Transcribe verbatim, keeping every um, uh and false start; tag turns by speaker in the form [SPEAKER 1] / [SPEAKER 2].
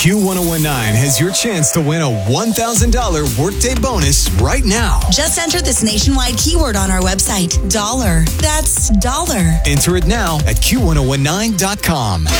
[SPEAKER 1] Q one oh one nine has your chance to win a one thousand dollars workday bonus right now.
[SPEAKER 2] Just enter this nationwide keyword on our website, dollar. That's dollar.
[SPEAKER 1] Enter it now at Q one oh one nine dot com.